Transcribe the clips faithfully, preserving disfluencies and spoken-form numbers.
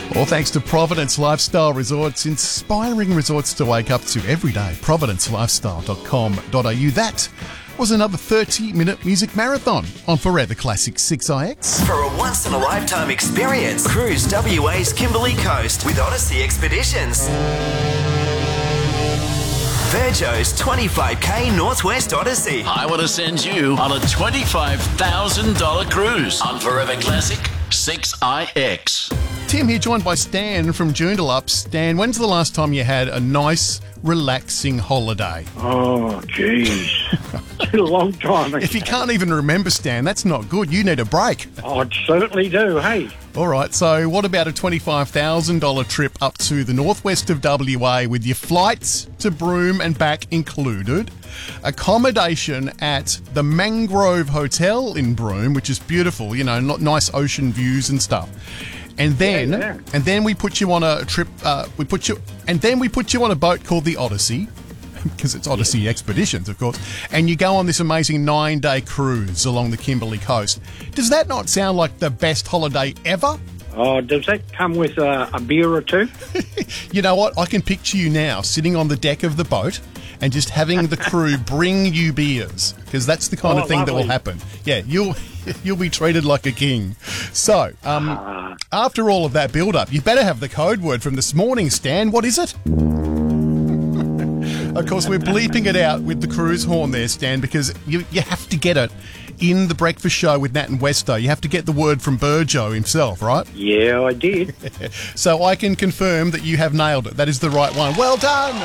All thanks to Providence Lifestyle Resorts, inspiring resorts to wake up to every day. providence lifestyle dot com dot a u. That was another thirty-minute music marathon on Forever Classic six I X. For a once-in-a-lifetime experience, cruise W A's Kimberley Coast with Odyssey Expeditions. Virgo's twenty-five K Northwest Odyssey. I want to send you on a twenty-five thousand dollars cruise on Forever Classic six I X. Tim here, joined by Stan from Joondalup. Stan, when's the last time you had a nice, relaxing holiday? Oh, jeez. It's been a long time. If you can't even remember, Stan, that's not good. You need a break. I certainly do, hey. All right, so what about a twenty-five thousand dollars trip up to the northwest of W A with your flights to Broome and back included, accommodation at the Mangrove Hotel in Broome, which is beautiful, you know, not nice ocean views and stuff. And then, Yeah, yeah. and then we put you on a trip. Uh, we put you, and then we put you on a boat called the Odyssey, because it's Odyssey Expeditions, of course. And you go on this amazing nine-day cruise along the Kimberley coast. Does that not sound like the best holiday ever? Oh, does that come with uh, a beer or two? You know what? I can picture you now sitting on the deck of the boat and just having the crew bring you beers, because that's the kind Oh, of thing that will lovely. happen. Yeah, you'll you'll be treated like a king. So, um, Ah. after all of that build-up, you better have the code word from this morning, Stan. What is it? Of course, we're bleeping it out with the cruise horn there, Stan, because you you have to get it in the breakfast show with Nat and Westo. You have to get the word from Burjo himself, right? Yeah, I did. So I can confirm that you have nailed it. That is the right one. Well done!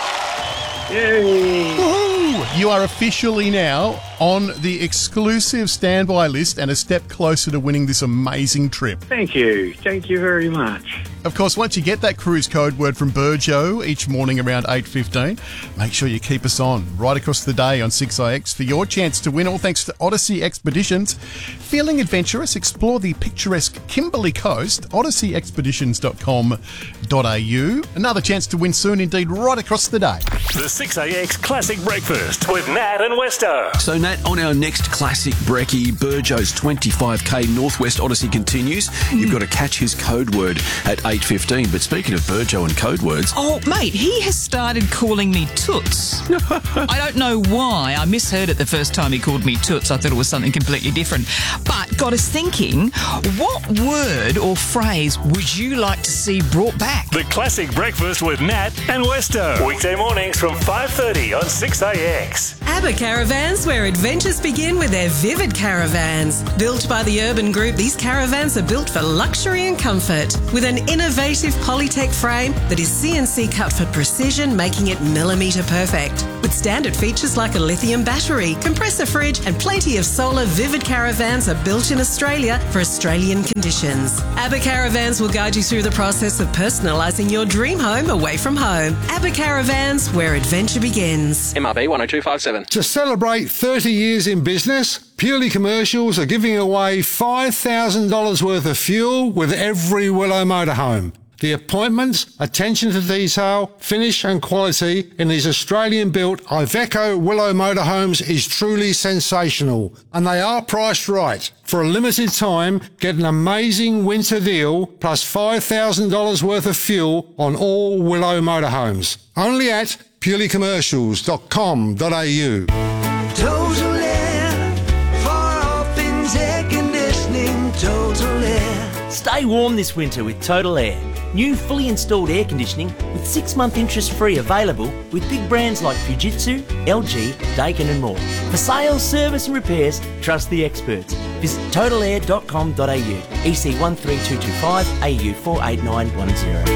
Yay. Woohoo! You are officially now on the exclusive standby list and a step closer to winning this amazing trip. Thank you. Thank you very much. Of course, once you get that cruise code word from Burjo each morning around eight fifteen, make sure you keep us on right across the day on six I X for your chance to win, all thanks to Odyssey Expeditions. Feeling adventurous? Explore the picturesque Kimberley coast, odyssey expeditions dot com dot a u. Another chance to win soon indeed right across the day. The six A X Classic Breakfast with Nat and Westo. So, Nat, on our next classic brekkie, Burjo's twenty-five K Northwest Odyssey continues. You've got to catch his code word at eight fifteen. But speaking of Burjo and code words... Oh, mate, he has started calling me Toots. I don't know why. I misheard it the first time he called me Toots. I thought it was something completely different. But got us thinking, what word or phrase would you like to see brought back? The Classic Breakfast with Nat and Westo. Weekday mornings from five thirty on six A X. ABBA Caravans, where adventures begin with their Vivid Caravans. Built by the Urban Group, these caravans are built for luxury and comfort. With an innovative Polytech frame that is C N C cut for precision, making it millimetre perfect. With standard features like a lithium battery, compressor fridge and plenty of solar, Vivid Caravans are built in Australia for Australian conditions. ABBA Caravans will guide you through the process of personalising your dream home away from home. ABBA Caravans, where adventure begins. M R B one oh two five seven. To celebrate thirty years in business, Purely Commercials are giving away five thousand dollars worth of fuel with every Willow motorhome. The appointments, attention to detail, finish and quality in these Australian-built Iveco Willow motorhomes is truly sensational. And they are priced right. For a limited time, get an amazing winter deal plus five thousand dollars worth of fuel on all Willow motorhomes. Only at purely commercials dot com dot a u. Total Air, for all things air conditioning, Total Air. Stay warm this winter with Total Air. New fully installed air conditioning with six-month interest-free available with big brands like Fujitsu, L G, Daikin and more. For sales, service and repairs, trust the experts. Visit total air dot com dot a u, E C one three two two five, A U four eight nine one zero.